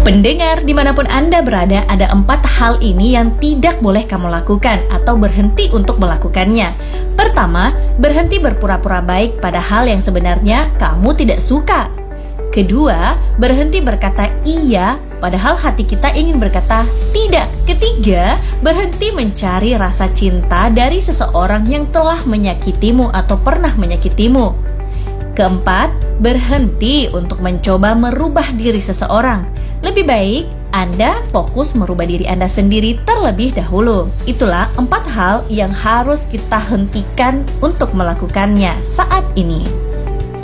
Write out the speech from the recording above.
Pendengar, dimanapun Anda berada, ada 4 hal ini yang tidak boleh kamu lakukan atau berhenti untuk melakukannya. Pertama, berhenti berpura-pura baik pada hal yang sebenarnya kamu tidak suka. Kedua, berhenti berkata iya padahal hati kita ingin berkata tidak. Ketiga, berhenti mencari rasa cinta dari seseorang yang telah menyakitimu atau pernah menyakitimu. Keempat, berhenti untuk mencoba merubah diri seseorang. Lebih baik Anda fokus merubah diri Anda sendiri terlebih dahulu. Itulah 4 hal yang harus kita hentikan untuk melakukannya saat ini.